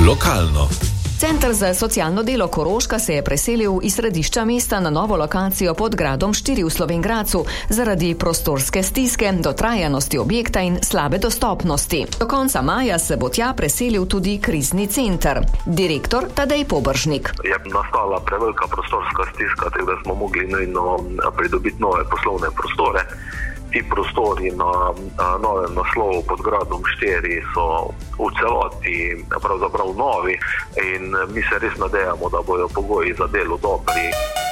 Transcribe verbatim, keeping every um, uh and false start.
Lokalno. Center za socialno delo Koroška se je preselil iz središča mesta na novo lokacijo pod gradom štiri v Slovenj Gradcu zaradi prostorske stiske, dotrajanosti objekta in slabe dostopnosti. Do konca maja se bo tja preselil tudi krizni center. Direktor Tadej Pobržnik. Je nastala prevelika prostorska stiska, tako da smo mogli nujno pridobiti nove poslovne prostore. Ti prostori na novem naslovu pod gradom štiri so v celoti pravzaprav novi in mi se res nadejamo, da bojo pogoji za delo dobri.